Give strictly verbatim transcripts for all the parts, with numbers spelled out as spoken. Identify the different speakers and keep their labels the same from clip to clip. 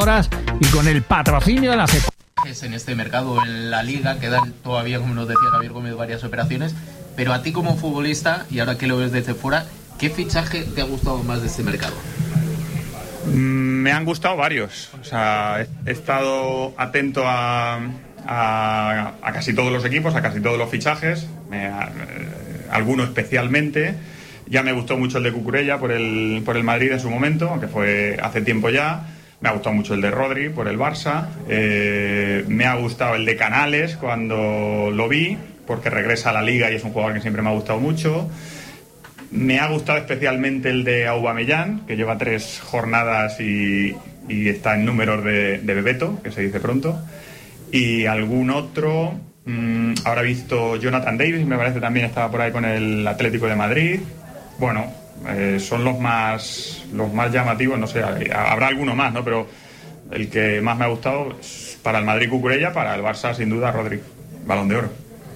Speaker 1: jugadoras y con el patrocinio de la C E P.
Speaker 2: En este mercado, en la Liga, quedan todavía, como nos decía Javier Gómez, varias operaciones. Pero a ti como futbolista, y ahora que lo ves desde fuera, ¿qué fichaje te ha gustado más de este mercado?
Speaker 3: Me han gustado varios. O sea, he, he estado atento a, a, a casi todos los equipos, a casi todos los fichajes, me, a, eh, algunos especialmente. Ya me gustó mucho el de Cucurella por el, por el Madrid en su momento, aunque fue hace tiempo ya. Me ha gustado mucho el de Rodri por el Barça. Eh, me ha gustado el de Canales cuando lo vi, porque regresa a la Liga y es un jugador que siempre me ha gustado mucho. Me ha gustado especialmente el de Aubameyang, que lleva tres jornadas y, y está en números de, de Bebeto, que se dice pronto. Y algún otro, mmm, ahora he visto Jonathan Davis, me parece también estaba por ahí con el Atlético de Madrid. Bueno, eh, son los más los más llamativos, no sé, habrá alguno más, ¿no? Pero el que más me ha gustado es para el Madrid Cucurella, para el Barça sin duda Rodri, Balón de Oro.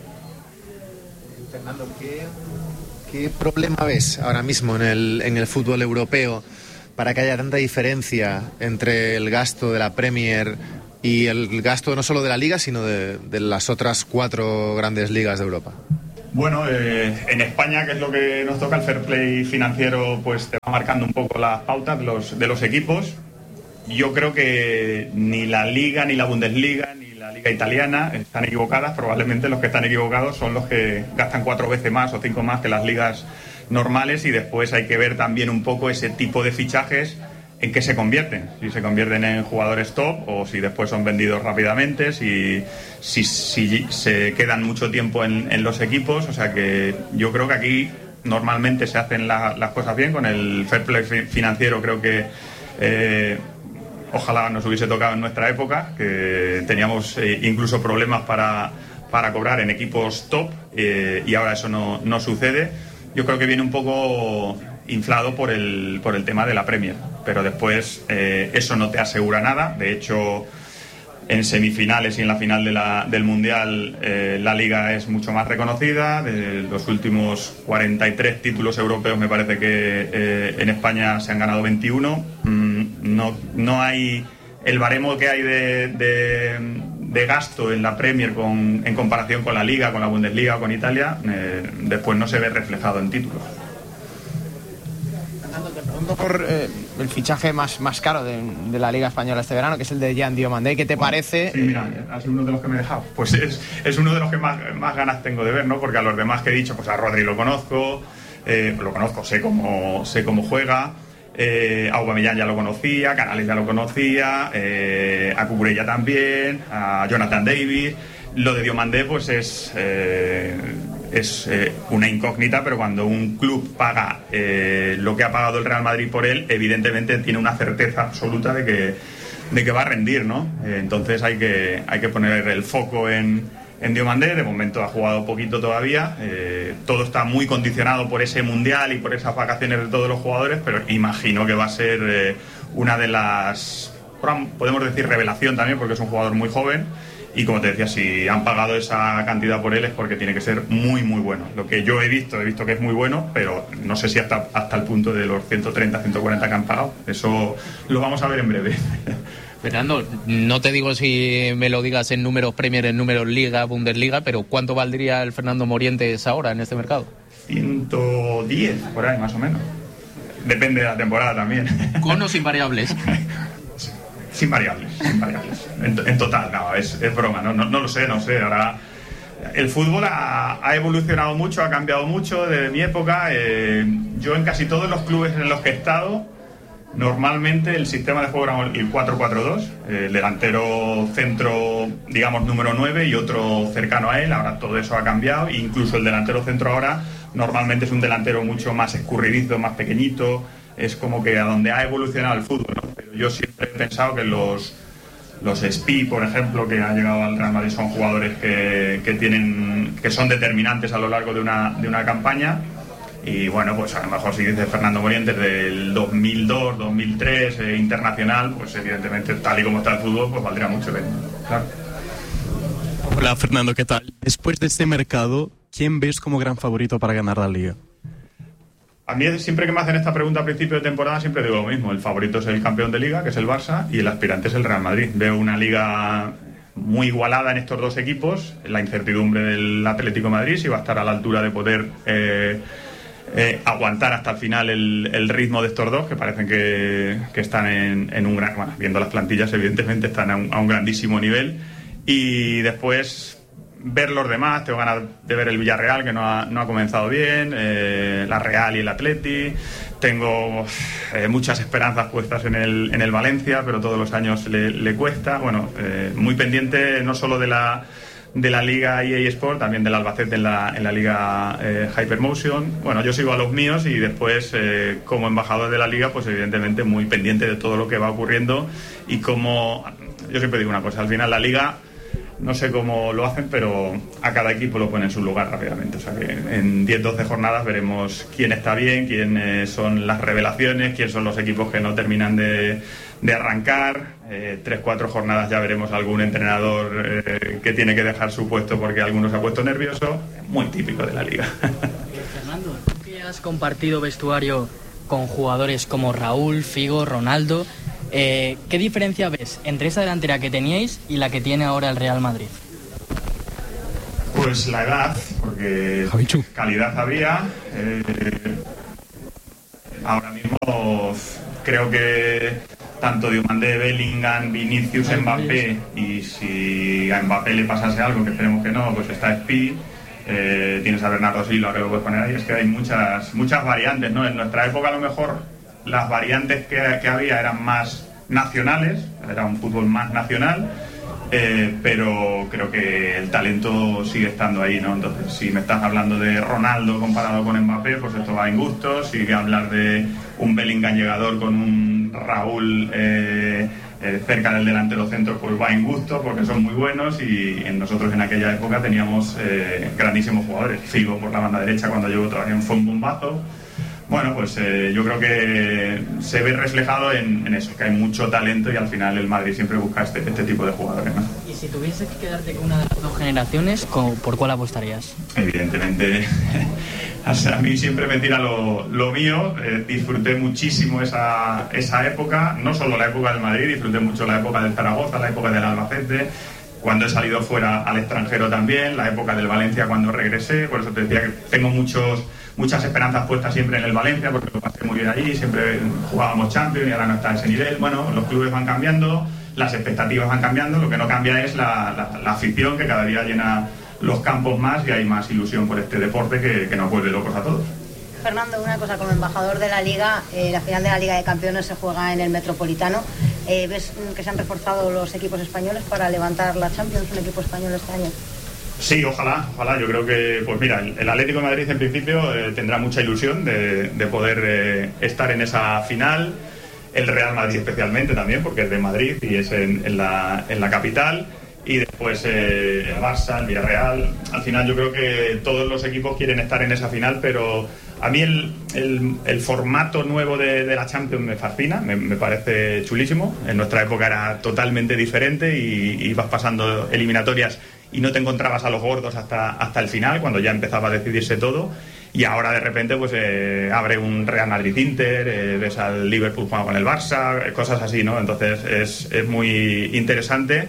Speaker 4: Fernando, ¿qué, qué problema ves ahora mismo en el, en el fútbol europeo para que haya tanta diferencia entre el gasto de la Premier y el gasto no solo de la Liga, sino de, de las otras cuatro grandes ligas de Europa?
Speaker 3: Bueno, eh, en España, que es lo que nos toca, el fair play financiero pues te va marcando un poco las pautas de los, de los equipos. Yo creo que ni la Liga, ni la Bundesliga, ni la Liga Italiana están equivocadas. Probablemente los que están equivocados son los que gastan cuatro veces más o cinco más que las ligas normales, y después hay que ver también un poco ese tipo de fichajes en qué se convierten, si se convierten en jugadores top o si después son vendidos rápidamente, si, si, si se quedan mucho tiempo en, en los equipos. O sea que yo creo que aquí normalmente se hacen la, las cosas bien. Con el fair play financiero creo que eh, ojalá nos hubiese tocado en nuestra época, que teníamos eh, incluso problemas para, para cobrar en equipos top, eh, y ahora eso no, no sucede. Yo creo que viene un poco inflado por el, por el tema de la Premier, pero después eh, eso no te asegura nada. De hecho, en semifinales y en la final de la, del Mundial eh, la Liga es mucho más reconocida. De los últimos cuarenta y tres títulos europeos me parece que eh, en España se han ganado veintiuno. Mm, no, no hay el baremo que hay de, de, de gasto en la Premier con, en comparación con la Liga, con la Bundesliga o con Italia, eh, después no se ve reflejado en títulos.
Speaker 5: Te pregunto por eh, el fichaje más, más caro de, de la Liga Española este verano, que es el de Jan Diomandé. ¿Qué te bueno, parece?
Speaker 3: Sí, mira, ha sido uno de los que me he dejado. Pues es, es uno de los que más, más ganas tengo de ver, ¿no? Porque a los demás que he dicho, pues a Rodri lo conozco, eh, lo conozco, sé cómo, sé cómo juega, eh, a Aubameyang ya lo conocía, Canales ya lo conocía, eh, a Cucurella también, a Jonathan Davis. Lo de Diomandé, pues es... Eh, es eh, una incógnita, pero cuando un club paga eh, lo que ha pagado el Real Madrid por él, evidentemente tiene una certeza absoluta de que, de que va a rendir, ¿no? Eh, entonces hay que, hay que poner el foco en, en Diomandé. De momento ha jugado poquito todavía, eh, todo está muy condicionado por ese Mundial y por esas vacaciones de todos los jugadores, pero imagino que va a ser eh, una de las, podemos decir, revelación también, porque es un jugador muy joven. Y como te decía, si han pagado esa cantidad por él es porque tiene que ser muy, muy bueno. Lo que yo he visto, he visto que es muy bueno, pero no sé si hasta, hasta el punto de los ciento treinta, ciento cuarenta que han pagado. Eso lo vamos a ver en breve.
Speaker 2: Fernando, no te digo si me lo digas en números Premier, en números Liga, Bundesliga, pero ¿cuánto valdría el Fernando Morientes ahora en este mercado?
Speaker 3: ciento diez, por ahí más o menos. Depende de la temporada también.
Speaker 2: ¿Con o sin variables?
Speaker 3: Sin variables, sin variables. En, en total, no, es, es broma, no, no, no lo sé, no sé. Ahora, el fútbol ha, ha evolucionado mucho, ha cambiado mucho desde mi época. Eh, yo en casi todos los clubes en los que he estado, normalmente el sistema de juego era el cuatro cuatro dos, el delantero centro, digamos, número nueve y otro cercano a él. Ahora todo eso ha cambiado, incluso el delantero centro ahora normalmente es un delantero mucho más escurridizo, más pequeñito. Es como que a donde ha evolucionado el fútbol, ¿no? Pero yo siempre he pensado que los los Spi, por ejemplo, que han llegado al Real Madrid, son jugadores que, que tienen que son determinantes a lo largo de una, de una campaña. Y bueno, pues a lo mejor si dice Fernando Morientes del dos mil dos, dos mil tres, eh, internacional, pues evidentemente tal y como está el fútbol, pues valdría mucho ver, claro.
Speaker 6: Hola Fernando, ¿qué tal? Después de este mercado, ¿quién ves como gran favorito para ganar la Liga?
Speaker 3: A mí siempre que me hacen esta pregunta a principio de temporada siempre digo lo mismo. El favorito es el campeón de liga, que es el Barça, y el aspirante es el Real Madrid. Veo una liga muy igualada en estos dos equipos. La incertidumbre del Atlético de Madrid, si va a estar a la altura de poder eh, eh, aguantar hasta el final el, el ritmo de estos dos, que parecen que, que están en, en un gran... Bueno, viendo las plantillas, evidentemente están a un, a un grandísimo nivel. Y después ver los demás, tengo ganas de ver el Villarreal, que no ha, no ha comenzado bien, eh, la Real y el Atleti. Tengo eh, muchas esperanzas puestas en el, en el Valencia, pero todos los años le, le cuesta. Bueno, eh, muy pendiente no solo de la, de la Liga E A Sport, también del Albacete en la, en la Liga eh, Hypermotion. Bueno, yo sigo a los míos y después, eh, como embajador de la Liga, pues evidentemente muy pendiente de todo lo que va ocurriendo y como... Yo siempre digo una cosa, al final la Liga... No sé cómo lo hacen, pero a cada equipo lo pone en su lugar rápidamente. O sea que en diez doce jornadas veremos quién está bien, quiénes son las revelaciones, quiénes son los equipos que no terminan de, de arrancar. Eh, tres cuatro jornadas ya veremos algún entrenador eh, que tiene que dejar su puesto porque alguno se ha puesto nervioso. Muy típico de la liga.
Speaker 7: Fernando, tú que has compartido vestuario con jugadores como Raúl, Figo, Ronaldo... Eh, ¿Qué diferencia ves entre esa delantera que teníais y la que tiene ahora el Real Madrid?
Speaker 3: Pues la edad, porque
Speaker 1: Javichu.
Speaker 3: calidad había. Eh, ahora mismo creo que tanto Diomandé, Bellingham, Vinicius, Mbappé, y si a Mbappé le pasase algo, que esperemos que no, pues está Spi. Eh, tienes a Bernardo Silva, que lo puedes poner ahí. Es que hay muchas, muchas variantes, ¿no? En nuestra época a lo mejor las variantes que, que había eran más nacionales, era un fútbol más nacional, eh, pero creo que el talento sigue estando ahí, ¿no? Entonces, si me estás hablando de Ronaldo comparado con Mbappé, pues esto va en gustos. Si que hablar de un Bellingham llegador con un Raúl eh, eh, cerca del delantero centro, pues va en gusto, porque son muy buenos, y en nosotros en aquella época teníamos eh, grandísimos jugadores. Figo por la banda derecha cuando llegó todavía fue un bombazo. Bueno, pues eh, yo creo que se ve reflejado en, en eso, que hay mucho talento y al final el Madrid siempre busca este, este tipo de jugadores, ¿no?
Speaker 7: Y si tuvieses que quedarte con una de las dos generaciones, ¿por cuál apostarías?
Speaker 3: Evidentemente, a mí siempre me tira lo, lo mío. Eh, disfruté muchísimo esa, esa época, no solo la época del Madrid, disfruté mucho la época del Zaragoza, la época del Albacete, cuando he salido fuera al extranjero también, la época del Valencia cuando regresé. Por eso te decía que tengo muchos... muchas esperanzas puestas siempre en el Valencia, porque lo pasé muy bien allí, siempre jugábamos Champions y ahora no está a ese nivel. Bueno, los clubes van cambiando, las expectativas van cambiando, lo que no cambia es la, la, la afición, que cada día llena los campos más y hay más ilusión por este deporte que, que nos vuelve locos a todos.
Speaker 8: Fernando, una cosa, como embajador de la Liga, eh, la final de la Liga de Campeones se juega en el Metropolitano. Eh, ¿Ves que se han reforzado los equipos españoles para levantar la Champions, un equipo español este año?
Speaker 3: Sí, ojalá, ojalá. Yo creo que, pues mira, el, el Atlético de Madrid en principio eh, tendrá mucha ilusión de, de poder eh, estar en esa final. El Real Madrid especialmente también, porque es de Madrid y es en, en, la, en la capital. Y después eh, el Barça, el Villarreal. Al final yo creo que todos los equipos quieren estar en esa final, pero a mí el, el, el formato nuevo de, de la Champions me fascina, me, me parece chulísimo. En nuestra época era totalmente diferente y, y ibas pasando eliminatorias y no te encontrabas a los gordos hasta, hasta el final, cuando ya empezaba a decidirse todo. Y ahora de repente pues eh, abre un Real Madrid-Inter, eh, ves al Liverpool jugando con el Barça, cosas así, ¿no? Entonces es, es muy interesante.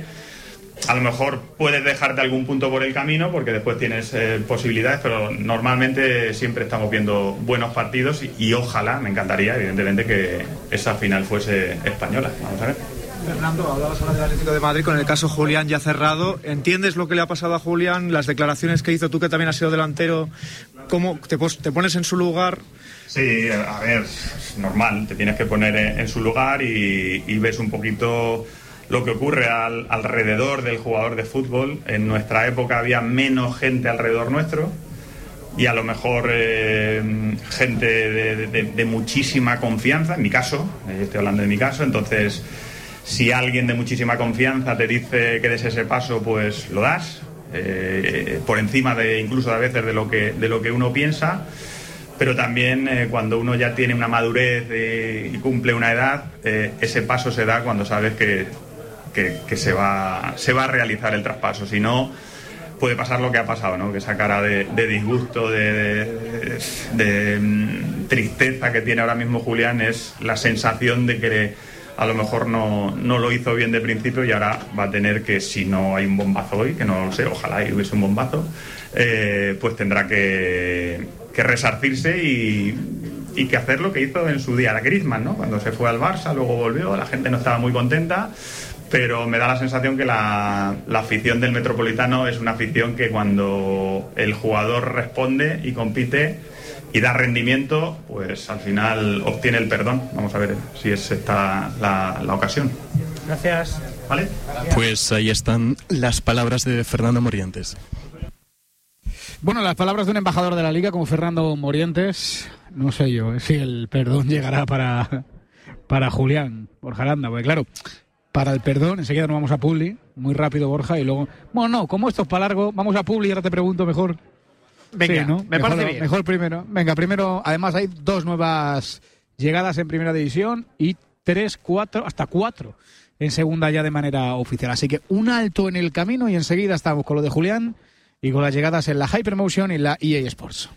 Speaker 3: A lo mejor puedes dejarte algún punto por el camino porque después tienes eh, posibilidades, pero normalmente siempre estamos viendo buenos partidos y, y ojalá, me encantaría evidentemente que esa final fuese española. Vamos a ver.
Speaker 9: Fernando, hablabas ahora del Atlético de Madrid con el caso Julián ya cerrado. ¿Entiendes lo que le ha pasado a Julián? Las declaraciones que hizo, tú que también has sido delantero, ¿cómo te, te pones en su lugar?
Speaker 3: Sí, a ver, es normal, te tienes que poner en, en su lugar y, y ves un poquito lo que ocurre al, alrededor del jugador de fútbol. En nuestra época había menos gente alrededor nuestro y a lo mejor eh, gente de, de, de muchísima confianza, en mi caso, eh, estoy hablando de mi caso, entonces si alguien de muchísima confianza te dice que des ese paso, pues lo das, eh, por encima de incluso a veces de lo que, de lo que uno piensa. Pero también eh, cuando uno ya tiene una madurez eh, y cumple una edad, eh, ese paso se da cuando sabes que, que, que se, va, se va a realizar el traspaso. Si no, puede pasar lo que ha pasado, ¿no? Que esa cara de, de disgusto, de, de, de, de tristeza que tiene ahora mismo Julián es la sensación de que a lo mejor no, no lo hizo bien de principio y ahora va a tener que, si no hay un bombazo hoy, que no lo sé, ojalá hubiese un bombazo, eh, pues tendrá que, que resarcirse y, y que hacer lo que hizo en su día la Griezmann, ¿no? Cuando se fue al Barça, luego volvió, la gente no estaba muy contenta, pero me da la sensación que la, la afición del Metropolitano es una afición que cuando el jugador responde y compite y da rendimiento, pues al final obtiene el perdón. Vamos a ver si es esta la, la ocasión.
Speaker 9: Gracias.
Speaker 3: ¿Vale?
Speaker 6: Pues ahí están las palabras de Fernando Morientes.
Speaker 1: Bueno, las palabras de un embajador de la Liga como Fernando Morientes, no sé yo si el perdón llegará para, para Julián Borja Aranda, porque claro, para el perdón enseguida nos vamos a Publi, muy rápido Borja, y luego, bueno, no, como esto es para largo, vamos a Publi y ahora te pregunto mejor.
Speaker 5: Venga,
Speaker 1: sí, ¿no?
Speaker 5: me
Speaker 1: mejor,
Speaker 5: parece bien.
Speaker 1: Mejor primero. Venga, primero, además hay dos nuevas llegadas en Primera División y tres, cuatro, hasta cuatro en Segunda ya de manera oficial. Así que un alto en el camino y enseguida estamos con lo de Julián y con las llegadas en la Hypermotion y la E A Sports.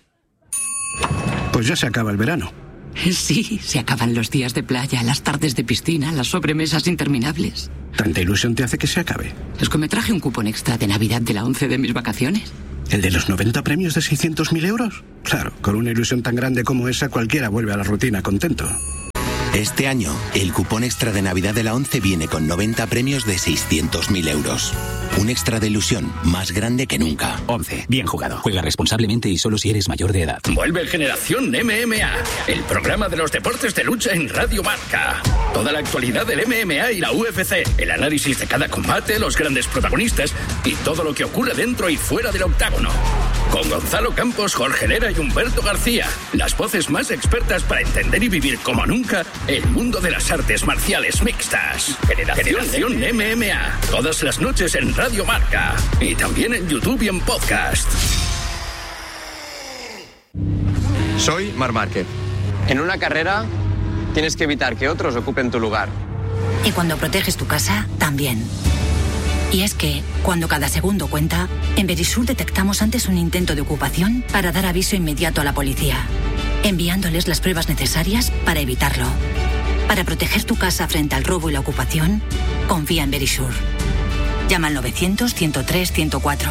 Speaker 10: Pues ya se acaba el verano.
Speaker 11: Sí, se acaban los días de playa, las tardes de piscina, las sobremesas interminables.
Speaker 10: ¿Tanta ilusión te hace que se acabe?
Speaker 11: Es que me traje un cupón extra de Navidad de la once de mis vacaciones.
Speaker 10: ¿El de los noventa premios de seiscientos mil euros? Claro, con una ilusión tan grande como esa cualquiera vuelve a la rutina contento.
Speaker 12: Este año, el cupón extra de Navidad de la once viene con noventa premios de seiscientos mil euros. Un extra de ilusión más grande que nunca.
Speaker 13: once. Bien jugado. Juega responsablemente y solo si eres mayor de edad.
Speaker 14: Vuelve Generación M M A, el programa de los deportes de lucha en Radio Marca. Toda la actualidad del M M A y la U F C, el análisis de cada combate, los grandes protagonistas y todo lo que ocurre dentro y fuera del octágono. Con Gonzalo Campos, Jorge Lera y Humberto García, las voces más expertas para entender y vivir como nunca el mundo de las artes marciales mixtas. Generación, Generación M M A, todas las noches en Radio Marca y también en YouTube y en podcast.
Speaker 15: Soy Marc Márquez. En una carrera tienes que evitar que otros ocupen tu lugar.
Speaker 16: Y cuando proteges tu casa, también. Y es que, cuando cada segundo cuenta, en Verisur detectamos antes un intento de ocupación para dar aviso inmediato a la policía, enviándoles las pruebas necesarias para evitarlo. Para proteger tu casa frente al robo y la ocupación, confía en Verisur. Llama al novecientos, ciento tres, ciento cuatro.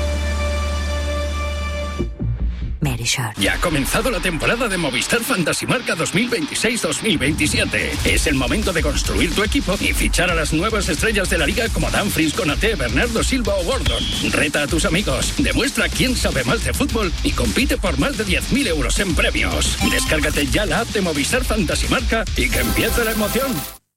Speaker 16: Verisur.
Speaker 14: Ya ha comenzado la temporada de Movistar Fantasy Marca dos mil veintiséis dos mil veintisiete. Es el momento de construir tu equipo y fichar a las nuevas estrellas de la liga como Dumfries, Konaté, Bernardo Silva o Gordon. Reta a tus amigos, demuestra quién sabe más de fútbol y compite por más de diez mil euros en premios. Descárgate ya la app de Movistar Fantasy Marca y que empiece la emoción.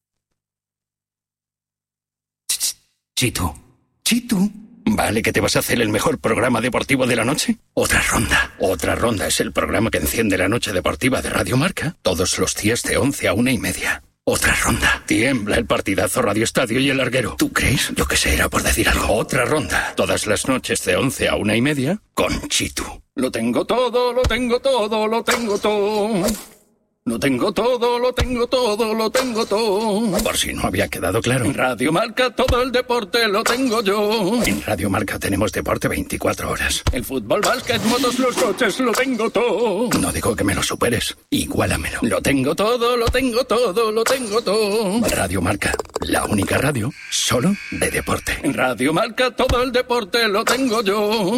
Speaker 14: Chitu, Chitu. ¿Vale que te vas a hacer el mejor programa deportivo de la noche? Otra ronda. Otra ronda es el programa que enciende la noche deportiva de Radio Marca todos los días de once a una y media. Otra ronda. Tiembla el partidazo Radio Estadio y el larguero. ¿Tú crees? Yo que sé, era por decir algo. Otra ronda. Todas las noches de once a una y media con Chitu. Lo tengo todo, lo tengo todo, lo tengo todo. Lo tengo todo, lo tengo todo, lo tengo todo. Por si no había quedado claro. En Radio Marca todo el deporte lo tengo yo. En Radio Marca tenemos deporte veinticuatro horas. El fútbol, básquet, motos, los coches, lo tengo todo. No digo que me lo superes, igualamelo. Lo tengo todo, lo tengo todo, lo tengo todo. Radio Marca, la única radio solo de deporte. En Radio Marca todo el deporte lo tengo yo.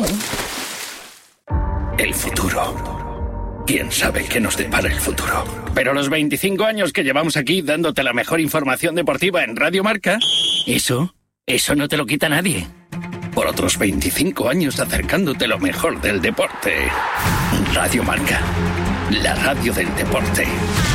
Speaker 14: El futuro. ¿Quién sabe qué nos depara el futuro? Pero los veinticinco años que llevamos aquí dándote la mejor información deportiva en Radio Marca, eso, eso no te lo quita nadie. Por otros veinticinco años acercándote lo mejor del deporte. Radio Marca, la radio del deporte.